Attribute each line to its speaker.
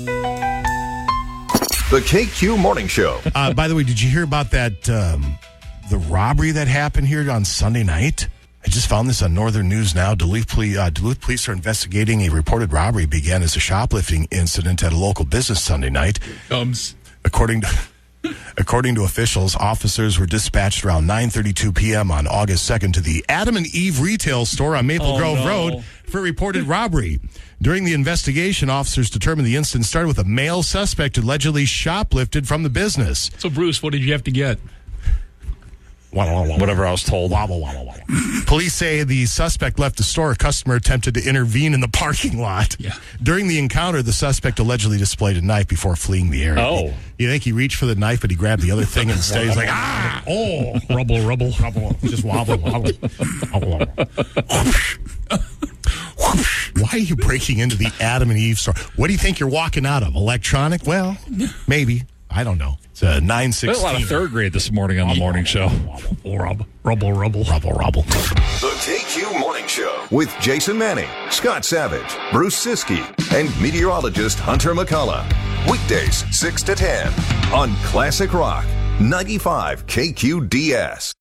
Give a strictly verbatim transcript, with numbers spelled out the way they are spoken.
Speaker 1: The K Q Morning Show.
Speaker 2: Uh, by the way, did you hear about that, um, the robbery that happened here on Sunday night? I just found this on Northern News Now. Duluth, Poli- uh, Duluth police are investigating a reported robbery began as a shoplifting incident at a local business Sunday night.
Speaker 3: Comes.
Speaker 2: According to... According to officials, officers were dispatched around nine thirty-two p.m. on August second to the Adam and Eve retail store on Maple
Speaker 3: Oh,
Speaker 2: Grove
Speaker 3: no.
Speaker 2: Road for a reported robbery. During the investigation, officers determined the incident started with a male suspect allegedly shoplifted from the business.
Speaker 3: So, Bruce, what did you have to get?
Speaker 2: Whatever I was told. Wobble, wobble, wobble. Police say the suspect left the store. A customer attempted to intervene in the parking lot.
Speaker 3: Yeah.
Speaker 2: During the encounter, the suspect allegedly displayed a knife before fleeing the area.
Speaker 4: Oh.
Speaker 2: You think he reached for the knife, but he grabbed the other thing and instead he's like, ah, oh.
Speaker 3: Rubble, rubble.
Speaker 2: Wobble, just wobble, wobble. Wobble, wobble. Why are you breaking into the Adam and Eve store? What do you think you're walking out of? Electronic? Well, maybe. I don't know. It's a nine sixteen.
Speaker 4: There's a lot of third grade this morning on the morning show.
Speaker 3: Rubble, rubble, rubble.
Speaker 2: Rubble, rubble.
Speaker 1: The K Q Morning Show with Jason Manning, Scott Savage, Bruce Siskey, and meteorologist Hunter McCullough. Weekdays six to ten on Classic Rock ninety-five K Q D S.